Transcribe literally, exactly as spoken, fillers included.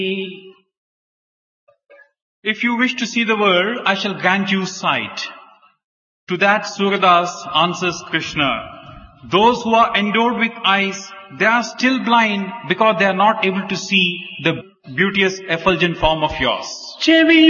If you wish to see the world, I shall grant you sight. To that Suradas answers Krishna, those who are endowed with eyes, they are still blind because they are not able to see the beauteous effulgent form of yours. చెవి